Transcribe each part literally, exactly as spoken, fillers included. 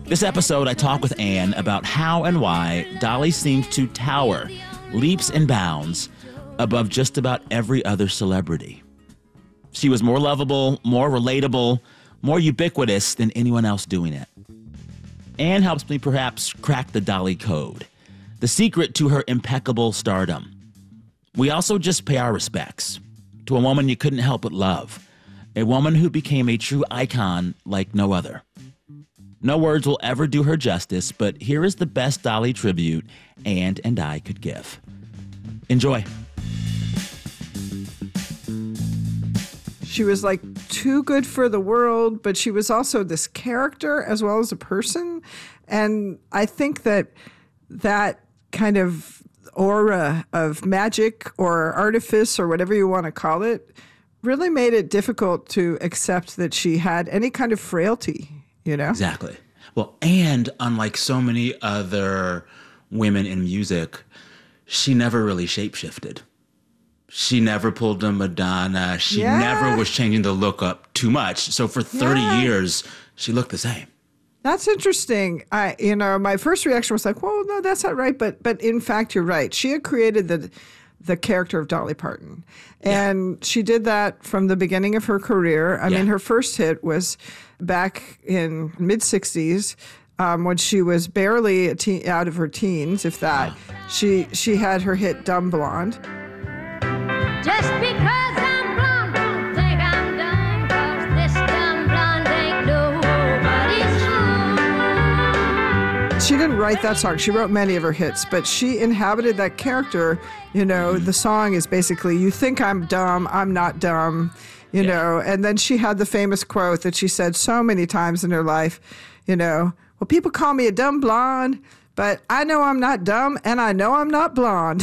This episode, I talk with Ann about how and why Dolly seems to tower leaps and bounds above just about every other celebrity. She was more lovable, more relatable, more ubiquitous than anyone else doing it. Ann helps me perhaps crack the Dolly code, the secret to her impeccable stardom. We also just pay our respects to a woman you couldn't help but love, a woman who became a true icon like no other. No words will ever do her justice, but here is the best Dolly tribute Ann and I could give. Enjoy. She was like too good for the world, but she was also this character as well as a person. And I think that that kind of aura of magic or artifice or whatever you want to call it really made it difficult to accept that she had any kind of frailty. You know? Exactly. Well, and unlike so many other women in music, she never really shapeshifted. She never pulled a Madonna. She yeah. never was changing the look up too much. So for thirty yeah. years, she looked the same. That's interesting. I, you know, my first reaction was like, well, no, that's not right. But, but in fact, you're right. She had created the the character of Dolly Parton. And yeah. she did that from the beginning of her career. I yeah. mean, her first hit was back in mid-sixties um, when she was barely a teen, out of her teens, if that. Wow. She she had her hit Dumb Blonde. Just because I'm blonde, don't think I'm dumb, 'cause this dumb blonde ain't nobody's fool. She didn't write that song. She wrote many of her hits, but she inhabited that character. You know, the song is basically, you think I'm dumb, I'm not dumb, you yeah. know. And then she had the famous quote that she said so many times in her life, you know, well, people call me a dumb blonde, but I know I'm not dumb, and I know I'm not blonde.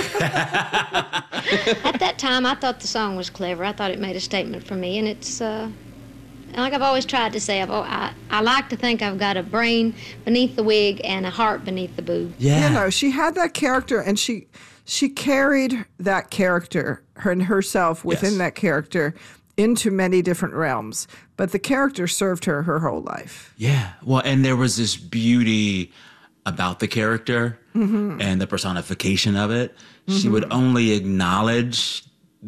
At that time, I thought the song was clever. I thought it made a statement for me, and it's, uh, like I've always tried to say, I've, I, I like to think I've got a brain beneath the wig and a heart beneath the boob. Yeah. You know, she had that character, and she she carried that character, her and herself within yes. that character, into many different realms. But the character served her her whole life. Yeah. Well, and there was this beauty about the character mm-hmm. and the personification of it. Mm-hmm. She would only acknowledge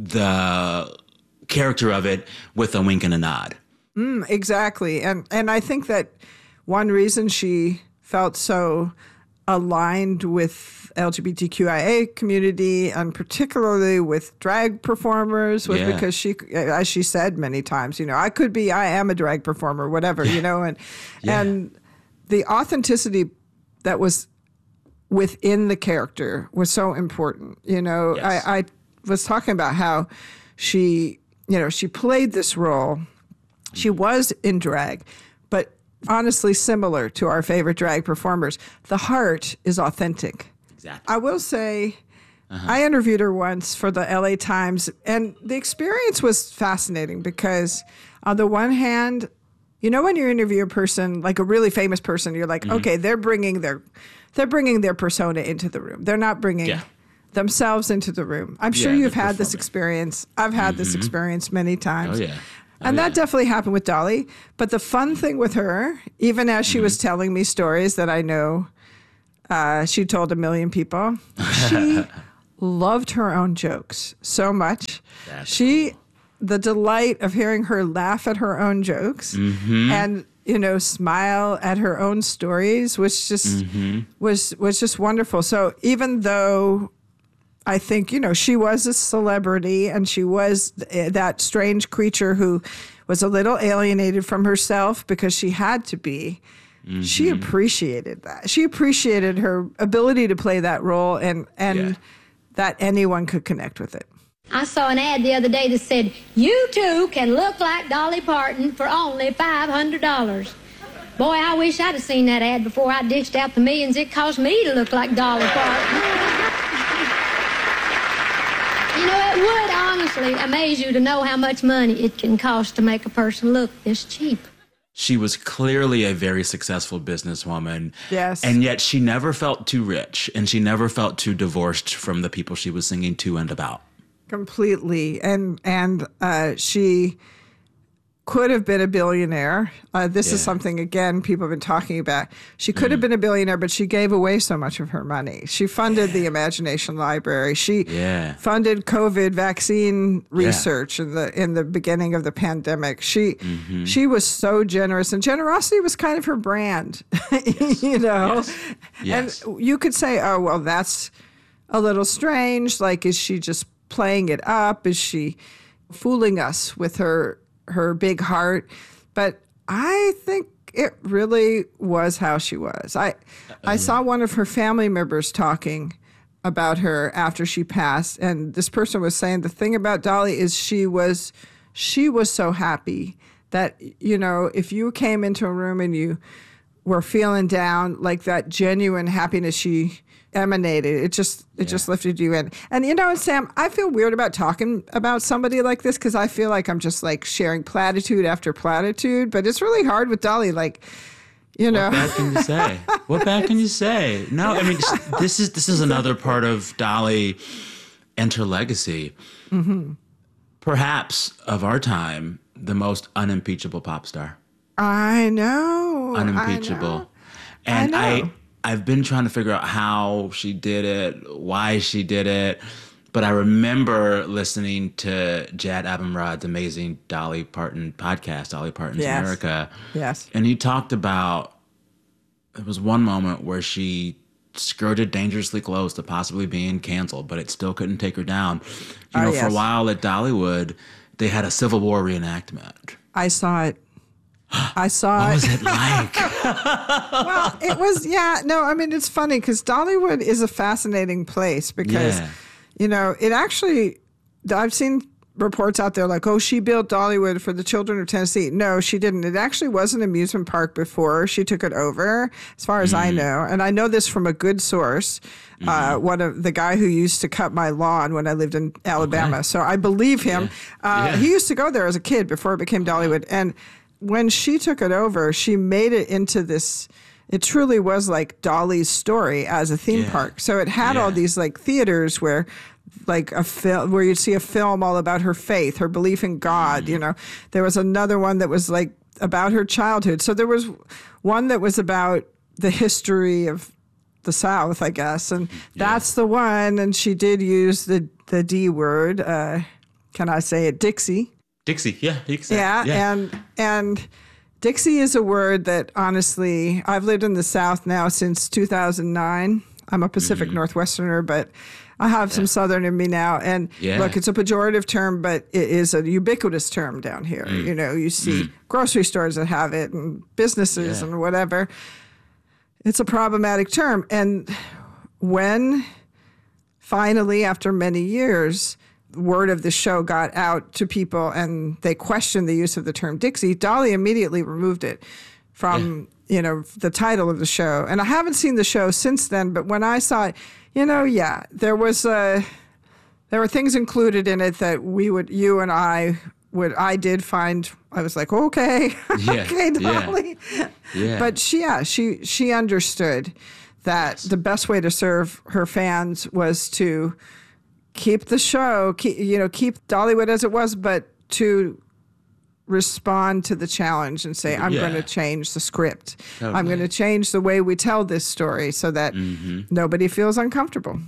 the character of it with a wink and a nod. Mm, exactly. And and I think that one reason she felt so aligned with L G B T Q I A community, and particularly with drag performers, was yeah. because she, as she said many times, you know, I could be, I am a drag performer, whatever, yeah. you know, and yeah. and the authenticity that was within the character was so important. You know, yes. I, I was talking about how she, you know, she played this role. She was in drag, but honestly similar to our favorite drag performers. The heart is authentic. Exactly. I will say, uh-huh. I interviewed her once for the L A Times, and the experience was fascinating because on the one hand, you know, when you interview a person, like a really famous person, you're like, mm-hmm. okay, they're bringing their, they're bringing their persona into the room. They're not bringing yeah. themselves into the room. I'm sure yeah, you've had performing. this experience. I've had mm-hmm. this experience many times. Oh, yeah. Oh, and yeah. that definitely happened with Dolly. But the fun thing with her, even as she mm-hmm. was telling me stories that I know uh, she told a million people, she loved her own jokes so much. That's she... cool. The delight of hearing her laugh at her own jokes mm-hmm. and, you know, smile at her own stories was just mm-hmm. was was just wonderful. So even though I think, you know, she was a celebrity and she was th- that strange creature who was a little alienated from herself because she had to be, mm-hmm. she appreciated that. She appreciated her ability to play that role and, and yeah. that anyone could connect with it. I saw an ad the other day that said, you too can look like Dolly Parton for only five hundred dollars. Boy, I wish I'd have seen that ad before I dished out the millions it cost me to look like Dolly Parton. You know, it would honestly amaze you to know how much money it can cost to make a person look this cheap. She was clearly a very successful businesswoman. Yes. And yet she never felt too rich, and she never felt too divorced from the people she was singing to and about. Completely. And and uh, she could have been a billionaire. Uh, this Yeah. is something, again, people have been talking about. She could have been a billionaire, but she gave away so much of her money. She funded the Imagination Library. She Yeah. funded COVID vaccine research in the in the beginning of the pandemic. She she was so generous, and generosity was kind of her brand, you know. Yes. And you could say, oh, well, that's a little strange. Like, is she just playing it up? Is she fooling us with her her big heart? But I think it really was how she was. I I saw one of her family members talking about her after she passed, and this person was saying the thing about Dolly is she was she was so happy that, you know, if you came into a room and you were feeling down, like that genuine happiness she emanated, it just it just lifted you in. And you know, Sam, I feel weird about talking about somebody like this because I feel like I'm just like sharing platitude after platitude, but it's really hard with Dolly. Like, you know, What bad can you say? What bad can you say? No, I mean, this is this is another part of Dolly and her legacy. Mm-hmm. Perhaps of our time, the most unimpeachable pop star. I know, Unimpeachable. I know. And I I, know. I've been trying to figure out how she did it, why she did it. But I remember listening to Jad Abumrad's amazing Dolly Parton podcast, Dolly Parton's Yes. America. Yes. And he talked about, there was one moment where she skirted dangerously close to possibly being canceled, but it still couldn't take her down. You Oh, know, for yes. a while at Dollywood, they had a Civil War reenactment. I saw it. I saw What it. was it like? Well, it was, yeah, no, I mean, it's funny because Dollywood is a fascinating place because, Yeah. you know, it actually, I've seen reports out there like, oh, she built Dollywood for the children of Tennessee. No, she didn't. It actually was an amusement park before she took it over, as far as I know. And I know this from a good source, uh, one of the guy who used to cut my lawn when I lived in Alabama. So I believe him. Uh, Yeah. He used to go there as a kid before it became Dollywood. And when she took it over, she made it into this, it truly was like Dolly's story as a theme Yeah. park. So it had all Yeah. these like theaters where like a film where you'd see a film all about her faith, her belief in God, Mm. you know. There was another one that was like about her childhood. So there was one that was about the history of the South, I guess. And that's the one. And she did use the, the D word. Uh, can I say it? Dixie. Dixie, yeah, you can say it. Yeah, and and Dixie is a word that honestly, I've lived in the South now since two thousand nine. I'm a Pacific Mm-hmm. Northwesterner, but I have some Southern in me now. And Yeah. look, it's a pejorative term, but it is a ubiquitous term down here. Mm. You know, you see grocery stores that have it and businesses Yeah. and whatever. It's a problematic term. And when finally, after many years, word of the show got out to people and they questioned the use of the term Dixie, Dolly immediately removed it from, you know, the title of the show. And I haven't seen the show since then, but when I saw it, you know, yeah, there was uh, there were things included in it that we would, you and I would, I did find, I was like, okay, Yeah, okay, yeah. Dolly. Yeah. But she, yeah, she she understood that the best way to serve her fans was to keep the show, keep, you know, keep Dollywood as it was, but to respond to the challenge and say, I'm Yeah. going to change the script. I'm Totally. going to change the way we tell this story so that nobody feels uncomfortable.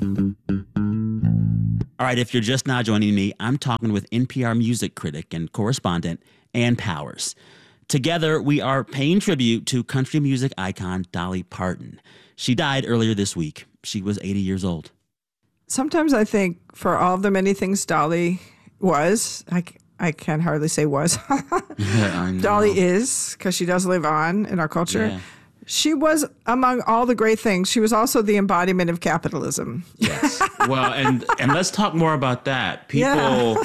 All right, if you're just now joining me, I'm talking with N P R music critic and correspondent Ann Powers. Together, we are paying tribute to country music icon Dolly Parton. She died earlier this week. She was eighty years old. Sometimes I think for all of the many things Dolly was, I, c- I can hardly say was, Yeah, I know. Dolly is, because she does live on in our culture. Yeah. She was, among all the great things, she was also the embodiment of capitalism. Yes. Well, and and let's talk more about that. People Yeah.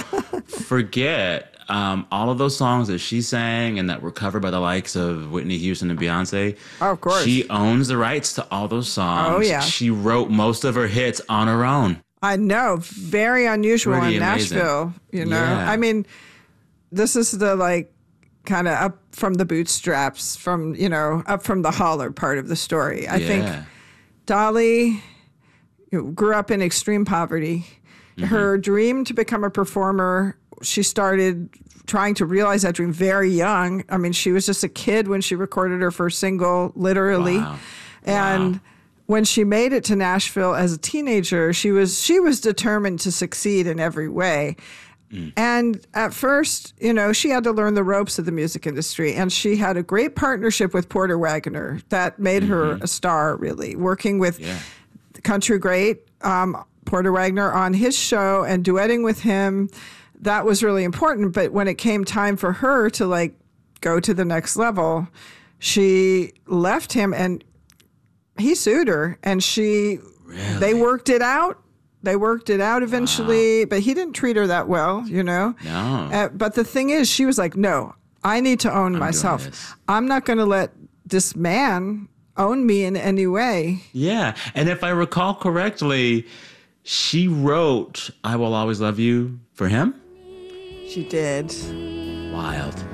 forget um, all of those songs that she sang and that were covered by the likes of Whitney Houston and Beyonce. Oh, of course. She owns the rights to all those songs. Oh, yeah. She wrote most of her hits on her own. I know, very unusual Pretty in amazing. Nashville, you know. Yeah. I mean, this is the like kind of up from the bootstraps, from, you know, up from the holler part of the story. I think Yeah. Dolly you know, grew up in extreme poverty. Mm-hmm. Her dream to become a performer she started trying to realize that dream very young. I mean, she was just a kid when she recorded her first single, literally. Wow. And Wow. when she made it to Nashville as a teenager, she was she was determined to succeed in every way. Mm. And at first, you know, she had to learn the ropes of the music industry. And she had a great partnership with Porter Wagoner that made mm-hmm. her a star, really, working with yeah. the country great um, Porter Wagoner on his show and duetting with him. That was really important. But when it came time for her to, like, go to the next level, she left him and he sued her. And she, really? they worked it out. They worked it out eventually, wow. but he didn't treat her that well, you know? No. Uh, but the thing is, she was like, no, I need to own I'm myself. I'm not going to let this man own me in any way. Yeah. And if I recall correctly, she wrote I Will Always Love You for him? She did. Wild.